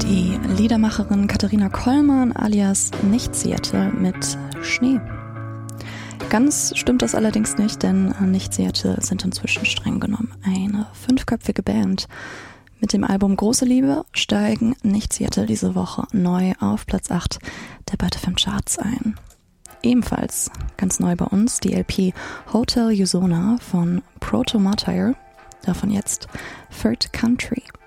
Die Liedermacherin Katharina Kollmann alias Nicht-Seattle mit Schnee. Ganz stimmt das allerdings nicht, denn Nicht-Seattle sind inzwischen streng genommen eine 5-köpfige Band. Mit dem Album Große Liebe steigen Nicht-Seattle diese Woche neu auf Platz 8 der Byte FM Charts ein. Ebenfalls ganz neu bei uns die LP Hotel Usona von Proto Martyr, davon jetzt Third Country.